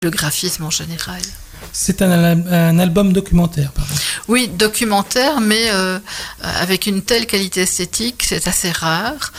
le graphisme en général. C'est un album documentaire, pardon. Oui, documentaire, mais avec une telle qualité esthétique, c'est assez rare.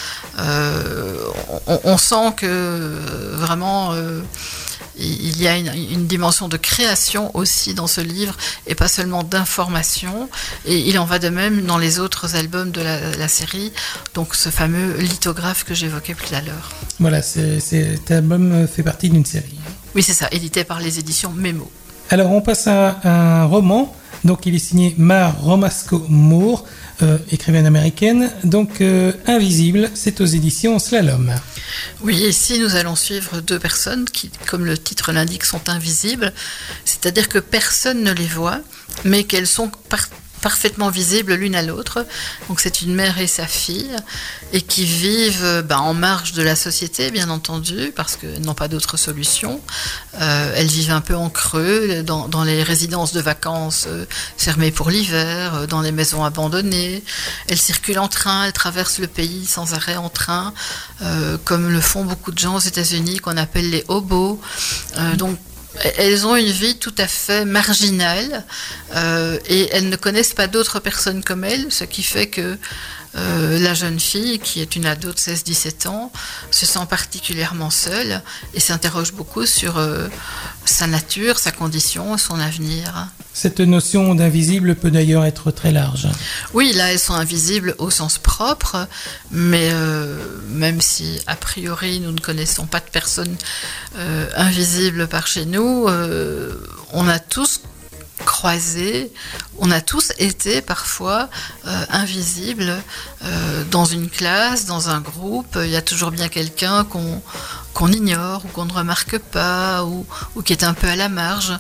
On sent que vraiment il y a une dimension de création aussi dans ce livre et pas seulement d'information. Et il en va de même dans les autres albums de la série, donc ce fameux lithographe que j'évoquais tout à l'heure. Voilà, cet album fait partie d'une série. Oui, c'est ça, édité par les éditions Mémo. Alors, on passe à un roman. Donc, il est signé Mare Romasco Moore, écrivaine américaine. Donc, Invisible, c'est aux éditions Slalom. Oui, ici, nous allons suivre deux personnes qui, comme le titre l'indique, sont invisibles. C'est-à-dire que personne ne les voit, mais qu'elles sont parfaitement visibles l'une à l'autre. Donc c'est une mère et sa fille, et qui vivent en marge de la société, bien entendu, parce qu'elles n'ont pas d'autre solution. Elles vivent un peu en creux, dans les résidences de vacances fermées pour l'hiver, dans les maisons abandonnées. Elles circulent en train, elles traversent le pays sans arrêt en train, comme le font beaucoup de gens aux États-Unis, qu'on appelle les hobos. Donc elles ont une vie tout à fait marginale et elles ne connaissent pas d'autres personnes comme elles, ce qui fait que la jeune fille, qui est une ado de 16-17 ans, se sent particulièrement seule et s'interroge beaucoup sur sa nature, sa condition, son avenir. Cette notion d'invisible peut d'ailleurs être très large. Oui, là, elles sont invisibles au sens propre, mais même si, a priori, nous ne connaissons pas de personnes invisibles par chez nous, on a tous croisés, on a tous été parfois invisibles dans une classe, dans un groupe. Il y a toujours bien quelqu'un qu'on ignore ou qu'on ne remarque pas ou qui est un peu à la marge.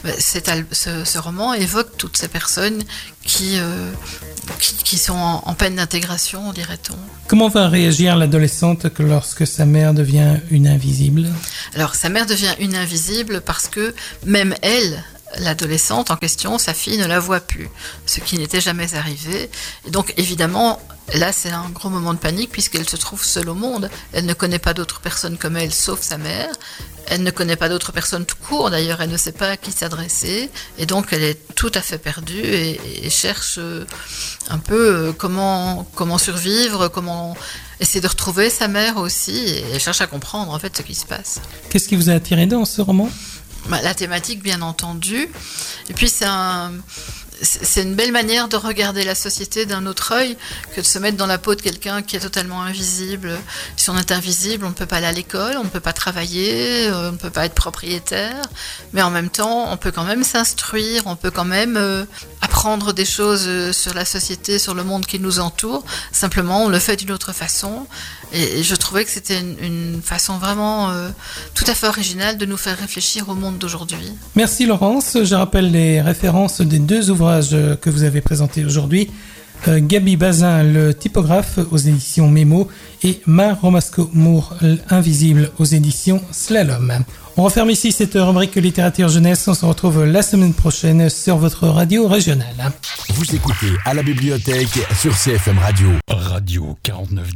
Ce roman évoque toutes ces personnes qui sont en peine d'intégration, dirait-on. Comment va réagir l'adolescente lorsque sa mère devient une invisible ? Alors, sa mère devient une invisible parce que même elle, l'adolescente en question, sa fille ne la voit plus, ce qui n'était jamais arrivé. Et donc, évidemment, là, c'est un gros moment de panique puisqu'elle se trouve seule au monde. Elle ne connaît pas d'autres personnes comme elle, sauf sa mère. Elle ne connaît pas d'autres personnes tout court, d'ailleurs, elle ne sait pas à qui s'adresser. Et donc, elle est tout à fait perdue et cherche un peu comment survivre, comment essayer de retrouver sa mère aussi. Et elle cherche à comprendre, en fait, ce qui se passe. Qu'est-ce qui vous a attiré dans ce roman ? La thématique, bien entendu. Et puis, c'est une belle manière de regarder la société d'un autre œil que de se mettre dans la peau de quelqu'un qui est totalement invisible. Si on est invisible, on ne peut pas aller à l'école, on ne peut pas travailler, on ne peut pas être propriétaire, mais en même temps, on peut quand même s'instruire, on peut quand même apprendre des choses sur la société, sur le monde qui nous entoure. Simplement, on le fait d'une autre façon. Et je trouvais que c'était une façon vraiment tout à fait originale de nous faire réfléchir au monde d'aujourd'hui. Merci Laurence. Je rappelle les références des deux ouvrages que vous avez présentés aujourd'hui. Gaby Bazin, le typographe, aux éditions Mémo, et Mare Romasco Moore, Invisible, aux éditions Slalom. On referme ici cette rubrique littérature jeunesse. On se retrouve la semaine prochaine sur votre radio régionale. Vous écoutez à la bibliothèque sur CFM Radio. Radio 49.